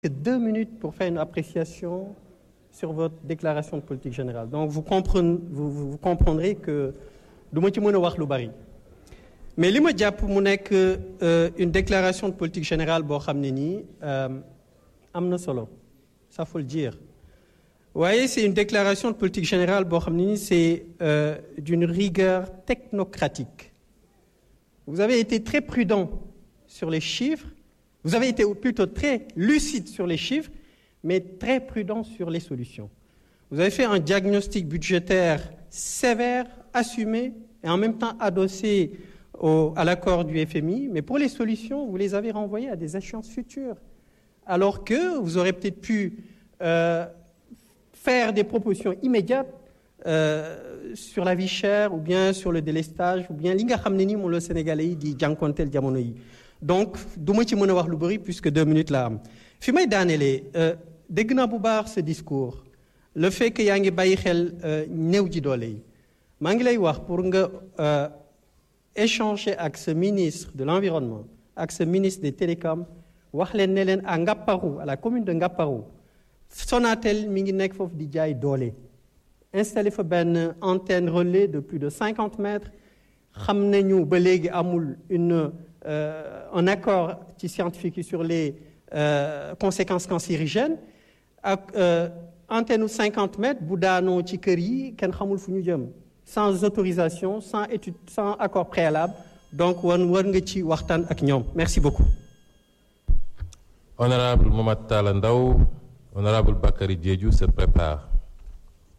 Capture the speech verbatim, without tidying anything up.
Deux minutes pour faire une appréciation sur votre déclaration de politique générale. Donc vous, comprenez, vous, vous comprendrez que du ma ci mën a wax lu bari mais li ma jàpp mu nekk une déclaration de politique générale boo xam ne nii am na solo ça faut le dire waaye c'est une déclaration de politique générale boo xam ne nii c'est euh, d'une rigueur technocratique. Vous avez été très prudent sur les chiffres. Vous avez été plutôt très lucide sur les chiffres, mais très prudent sur les solutions. Vous avez fait un diagnostic budgétaire sévère, assumé, et en même temps adossé au, à l'accord du F M I, mais pour les solutions, vous les avez renvoyées à des échéances futures. Alors que vous aurez peut-être pu euh, faire des propositions immédiates euh, sur la vie chère, ou bien sur le délestage, ou bien li nga xam ne ni moom la Sénégalais yi di jànkonteel jamono yi. Donc du ma ci mën a wax lu bëri puisque deux minutes la am fi may daanelee dégg naa bu baax ce discours le fait que yaa ngi bàyyi xel néew ji doole yi maa ngi lay wax pour nga échanger ak ce ministre de l'environnement ak ce ministre des télécoms wax leen ne leen à Ngaparou à la commune de Ngaparou Sonatel mi ngi nekk foofu di jaay doole installé fa benn antenne relais de plus de cinquante mètres xam nañu ba léegi amul une Euh, un accord ci scientifique sur les euh, conséquences cancérigènes ak euh, antenne cinquante mètres bu daanoo ci kër yi kenn xamul fu ñu jëm sans autorisation sans étude sans accord préalable donc wan war nga ci waxtaan ak ñoom merci beaucoup. Honorable Momad Talla Ndao, Honorable Bakary Diédhiou se prépare.